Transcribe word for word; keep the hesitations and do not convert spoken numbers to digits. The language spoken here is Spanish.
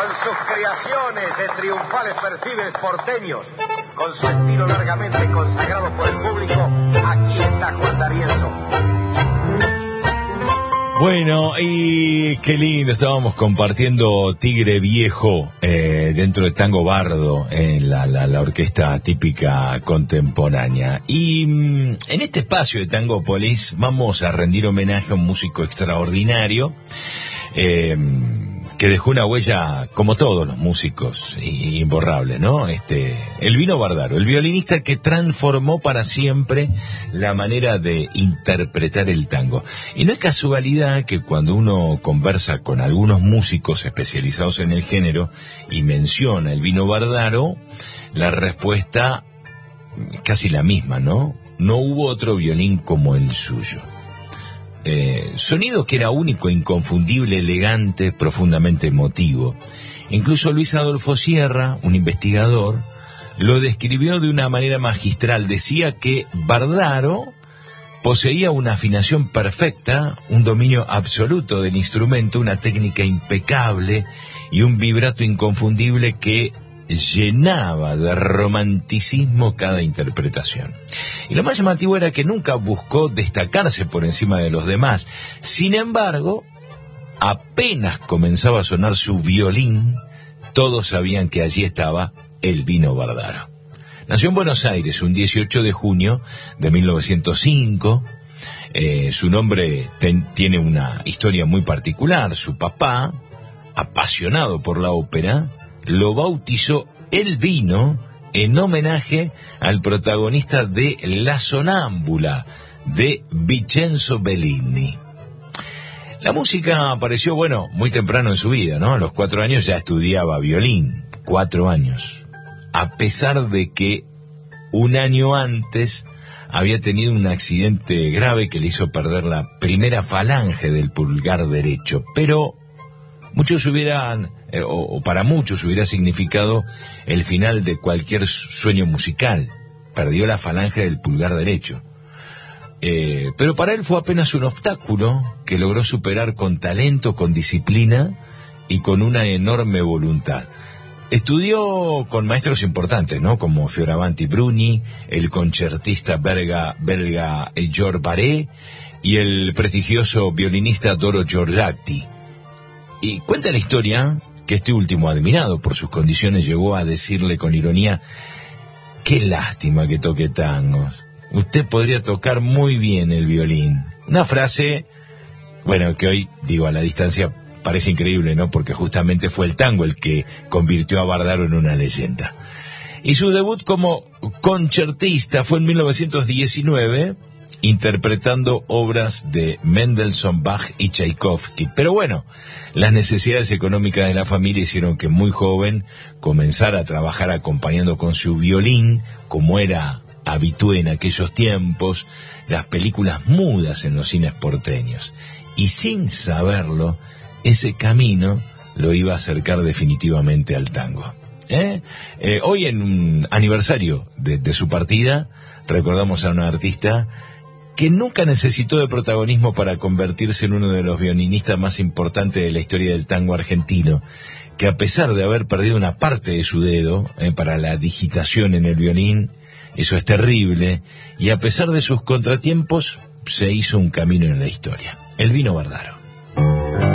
Con sus creaciones de triunfales perfiles porteños, con su estilo largamente consagrado por el público, aquí está Juan D'Arienzo. Bueno, y qué lindo, estábamos compartiendo Tigre Viejo eh, dentro de Tango Bardo, en la, la, la orquesta típica contemporánea. Y mmm, en este espacio de Tangópolis vamos a rendir homenaje a un músico extraordinario, eh, que dejó una huella, como todos los músicos, imborrable, ¿no? Este, Elvino Bardaro, el violinista que transformó para siempre la manera de interpretar el tango. Y no es casualidad que cuando uno conversa con algunos músicos especializados en el género y menciona Elvino Bardaro, la respuesta es casi la misma, ¿no? No hubo otro violín como el suyo. Eh, sonido que era único, inconfundible, elegante, profundamente emotivo. Incluso Luis Adolfo Sierra, un investigador, lo describió de una manera magistral. Decía que Bardaro poseía una afinación perfecta, un dominio absoluto del instrumento, una técnica impecable y un vibrato inconfundible que llenaba de romanticismo cada interpretación. Y lo más llamativo era que nunca buscó destacarse por encima de los demás. Sin embargo, apenas comenzaba a sonar su violín, todos sabían que allí estaba Elvino Bardaro. Nació en Buenos Aires un dieciocho de junio de mil novecientos cinco. Eh, su nombre ten, tiene una historia muy particular. Su papá, apasionado por la ópera, lo bautizó Elvino en homenaje al protagonista de La Sonámbula, de Vincenzo Bellini. La música apareció, bueno, muy temprano en su vida, ¿no? A los cuatro años ya estudiaba violín, cuatro años, a pesar de que un año antes había tenido un accidente grave que le hizo perder la primera falange del pulgar derecho, pero muchos hubieran, eh, o, o para muchos hubiera significado el final de cualquier sueño musical. Perdió la falange del pulgar derecho. Eh, pero para él fue apenas un obstáculo que logró superar con talento, con disciplina y con una enorme voluntad. Estudió con maestros importantes, ¿no? Como Fioravanti Bruni, el concertista belga, belga Georges Barré y el prestigioso violinista Doro Giorgiatti. Y cuenta la historia que este último, admirado por sus condiciones, llegó a decirle con ironía: qué lástima que toque tangos. Usted podría tocar muy bien el violín. Una frase, bueno, que hoy, digo, a la distancia parece increíble, ¿no? Porque justamente fue el tango el que convirtió a Bardaro en una leyenda. Y su debut como concertista fue en mil novecientos diecinueve, interpretando obras de Mendelssohn, Bach y Tchaikovsky. Pero bueno, las necesidades económicas de la familia hicieron que muy joven comenzara a trabajar acompañando con su violín, como era habitué en aquellos tiempos, las películas mudas en los cines porteños. Y sin saberlo, ese camino lo iba a acercar definitivamente al tango. ¿Eh? Eh, hoy, en un aniversario de, de su partida, recordamos a una artista que nunca necesitó de protagonismo para convertirse en uno de los violinistas más importantes de la historia del tango argentino, que a pesar de haber perdido una parte de su dedo eh, para la digitación en el violín, eso es terrible, y a pesar de sus contratiempos, se hizo un camino en la historia. Elvino Bardaro.